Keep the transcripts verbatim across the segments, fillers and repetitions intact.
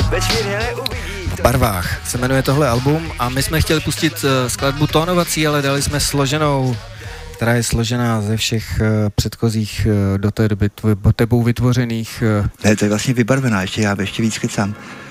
V barvách se jmenuje tohle album a my jsme chtěli pustit skladbu tónovací, ale dali jsme složenou, která je složená ze všech předchozích do té doby tebou vytvořených. Ne, to je vlastně vybarvená, ještě já ještě víc kecám.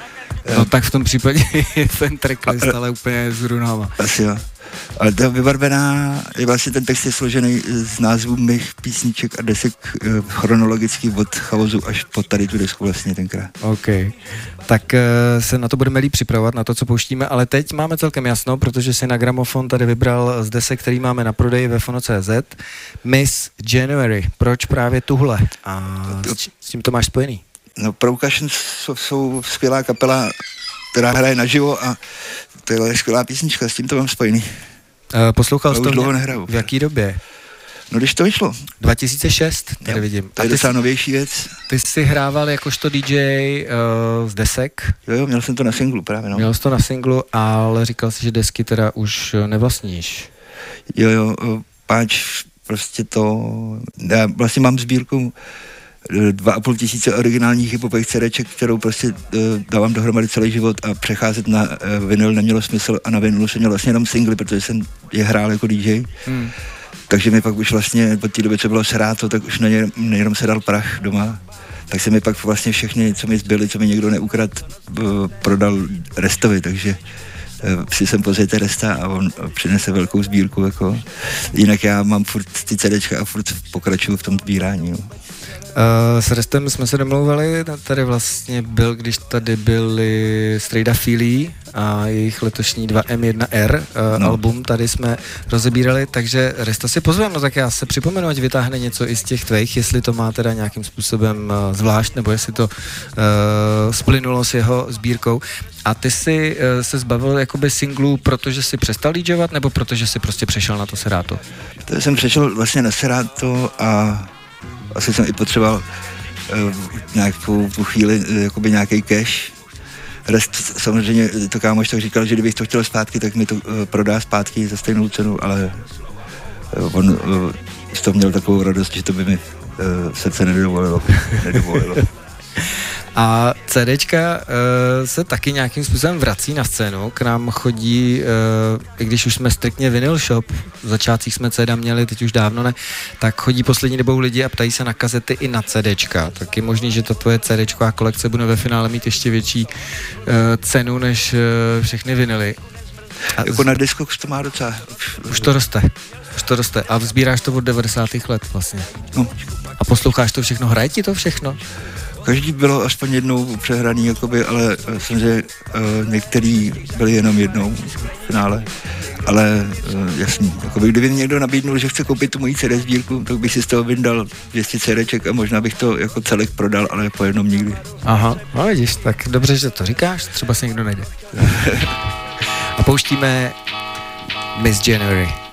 No tak v tom případě je ten tracklist, ale úplně z runama. Asi jo. Ale ta vybarvená, je vlastně ten text je složený z názvů mých písniček a desek chronologicky od Chaosu až po tady tu desku vlastně tenkrát. OK. Tak se na to budeme líp připravovat, na to, co pouštíme, ale teď máme celkem jasno, protože si na gramofon tady vybral z desek, který máme na prodej ve fono tečka cé zet, Miss January. Proč právě tuhle? A s, s tím to máš spojený? No, Percussions jsou, jsou skvělá kapela, která hraje naživo a to je skvělá písnička, s tím to mám spojený. Uh, poslouchal jsi to dlouho nehraju. V jaký době? No, když to vyšlo. dva tisíce šest, tady jo, vidím. To je docela novější věc. Ty jsi hrával jakožto D J uh, z desek? Jo, jo, měl jsem to na singlu právě, no. Měl jsi to na singlu, ale říkal jsi, že desky teda už nevlastníš. Jo, jo, páč prostě to, já vlastně mám sbírku dva a půl tisíce originálních hiphopových CDček, kterou prostě uh, dávám dohromady celý život a přecházet na uh, vinyl nemělo smysl a na vinylu jsem měl vlastně jenom singly, protože jsem je hrál jako D J. Hmm. Takže mi pak už vlastně od té doby, co bylo Serato, tak už nejenom, nejenom se dal prach doma. Tak se mi pak vlastně všechny, co mi zbyly, co mi někdo neukrad, uh, prodal Restovi, takže uh, si jsem pozvěte Resta a on přinese velkou sbírku, jako. Jinak já mám furt ty CDčka a furt pokračuju v tom sbírání, no. Uh, s Restem jsme se domlouvali, tady vlastně byl, když tady byli Strejda Feely a jejich letošní dva M jedna R uh, no. album, tady jsme rozebírali, takže Resta si pozvem, no tak já se připomenu, ať vytáhne něco i z těch tvých, jestli to má teda nějakým způsobem uh, zvlášť, nebo jestli to uh, splynulo s jeho sbírkou. A ty jsi uh, se zbavil jakoby singlů, protože jsi přestal DJovat, nebo protože jsi prostě přešel na to Serato? To jsem přešel vlastně na Serato a asi jsem i potřeboval uh, nějakou tu chvíli uh, jakoby nějaký cash. Rest samozřejmě to kámoš tak říkal, že kdybych to chtěl zpátky, tak mi to uh, prodá zpátky za stejnou cenu, ale uh, on uh, z toho měl takovou radost, že to by mi uh, srdce nedovolilo. nedovolilo. A CDčka uh, se taky nějakým způsobem vrací na scénu, k nám chodí, uh, i když už jsme striktně vinyl shop, v začátcích jsme C D měli, teď už dávno ne, tak chodí poslední dobou lidi a ptají se na kazety i na CDčka. Tak je možný, že ta tvoje CDčková kolekce bude ve finále mít ještě větší uh, cenu než uh, všechny vinily. A jako z... na Discogs to má docela. Už to roste, už to roste a vzbíráš to od devadesátých let vlastně. No. A posloucháš to všechno, hraje ti to všechno? Každý bylo aspoň jednou přehraný, jakoby, ale samozřejmě uh, některý byli jenom jednou v finále. Ale uh, jasný, jakoby, kdyby mi někdo nabídnul, že chce koupit tu moji C D sbírku, tak bych si z toho vyndal dvě stě CDček a možná bych to jako celek prodal, ale po jednom nikdy. Aha, no vidíš, tak dobře, že to říkáš, třeba se někdo najde. A pouštíme Miss January.